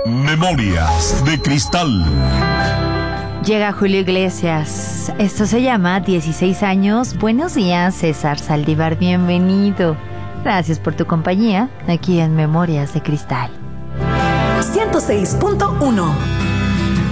Memorias de Cristal. Llega Julio Iglesias. Esto se llama 16 años. Buenos días, César Saldívar. Bienvenido. Gracias por tu compañía aquí en Memorias de Cristal. 106.1